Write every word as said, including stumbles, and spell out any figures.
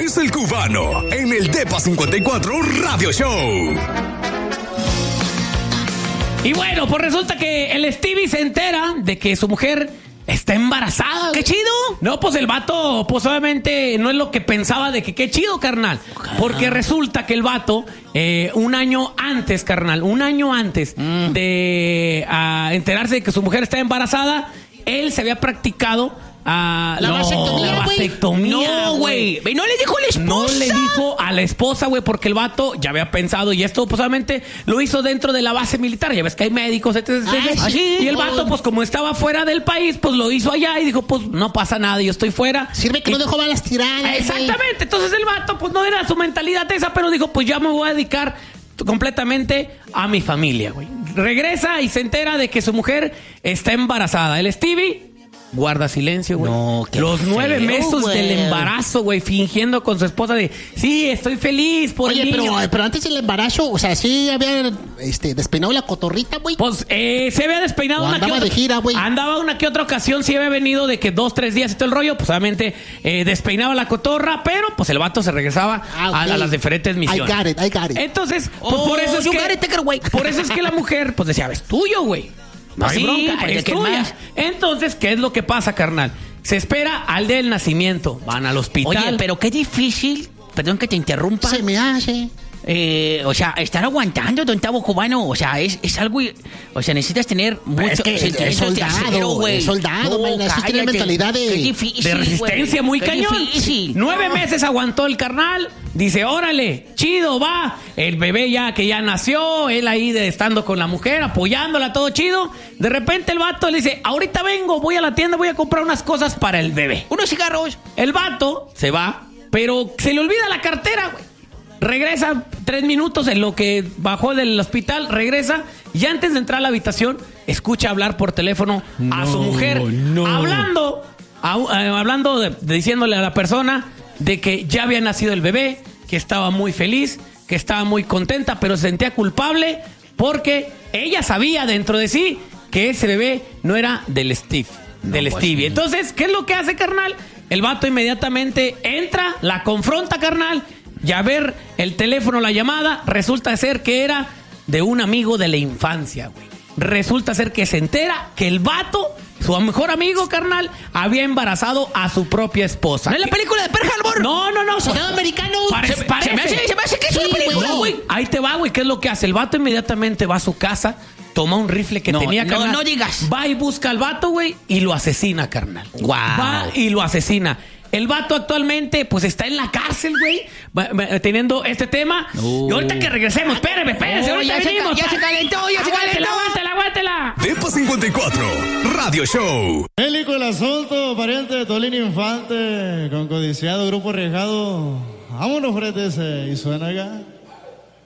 es el Cubano en el Depa cincuenta y cuatro Radio Show. Y bueno, pues resulta que el Stevie se entera de que su mujer está embarazada. ¡Qué chido! No, pues el vato, pues obviamente no es lo que pensaba de que qué chido, carnal. Porque resulta que el vato, eh, un año antes, carnal, un año antes mm. de uh, enterarse de que su mujer está embarazada, él se había practicado Uh, la no, vasectomía, la vasectomía, no, güey. No le dijo a la esposa. No le dijo a la esposa, güey, porque el vato ya había pensado, y esto pues obviamente lo hizo dentro de la base militar. Ya ves que hay médicos, etcétera, etcétera. Ah, sí, y el vato, pues como estaba fuera del país, pues lo hizo allá y dijo, pues no pasa nada, yo estoy fuera. Sirve que y, no dejó balas tiradas. Exactamente. Wey. Entonces el vato, pues no era su mentalidad esa, pero dijo, pues ya me voy a dedicar completamente a mi familia, güey. Regresa y se entera de que su mujer está embarazada. El Stevie guarda silencio, güey. No, Los nueve feo, meses wey. del embarazo, güey, fingiendo con su esposa de, sí, estoy feliz por Oye, el niño. pero, pero antes del embarazo, o sea, sí había este, despeinado la cotorrita, güey. Pues eh, se había despeinado o una andaba que otra, de gira, güey. Andaba una que otra ocasión, sí había venido de que dos, tres días y todo el rollo, pues obviamente eh, despeinaba la cotorra, pero pues el vato se regresaba ah, okay. a, a las diferentes misiones. I got it, I got it. Entonces, pues oh, por eso es que, it, por eso es que la mujer, pues decía, es tuyo, güey. No hay sí, bronca, es tuya. Más. Entonces, ¿qué es lo que pasa, carnal? Se espera al día del nacimiento. Van al hospital. Oye, pero qué difícil, perdón que te interrumpa. Se me hace. Eh, o sea, estar aguantando, don Tavo Cubano, o sea, es, es algo, o sea, necesitas tener mucho es que es soldado, güey. Soldado, no, necesitas tener mentalidad de, difícil, de resistencia, muy qué cañón. Difícil. Nueve no. meses aguantó el carnal. Dice, órale, chido, va. El bebé ya que ya nació, él ahí de, estando con la mujer, apoyándola, todo chido. De repente el vato le dice, ahorita vengo, voy a la tienda, voy a comprar unas cosas para el bebé. Unos cigarros. El vato se va, pero se le olvida la cartera, güey. Regresa tres minutos en lo que bajó del hospital, regresa y antes de entrar a la habitación escucha hablar por teléfono no, a su mujer, no. hablando, a, eh, hablando de, de, diciéndole a la persona de que ya había nacido el bebé, que estaba muy feliz, que estaba muy contenta, pero se sentía culpable porque ella sabía dentro de sí que ese bebé no era del Steve, no, del pues, Stevie. Entonces, ¿qué es lo que hace, carnal? El vato inmediatamente entra, la confronta, carnal. Y a ver el teléfono, la llamada, resulta ser que era de un amigo de la infancia, güey. Resulta ser que se entera que el vato, su mejor amigo, carnal, había embarazado a su propia esposa. ¿No es la película de Pearl Harbor? No, no, no. Soldado americano. Pare, se, parece. Se me hace, se me hace que es sí, una película, güey. No, ahí te va, güey. ¿Qué es lo que hace? El vato inmediatamente va a su casa, toma un rifle que no, tenía, no, carnal. No digas. Va y busca al vato, güey, y lo asesina, carnal. Wow. Va y lo asesina. El vato actualmente, pues, está en la cárcel, güey, teniendo este tema. Uh. Y ahorita que regresemos, espérame, espérame, oh, ahorita ya venimos. Se, ya se calentó, ya se calentó. Aguántela, aguántela. Depa cincuenta y cuatro Radio Show. Bélico el asunto, pariente de Tolín Infante, con codiciado grupo arriesgado. Vámonos, frente ese, y suena acá.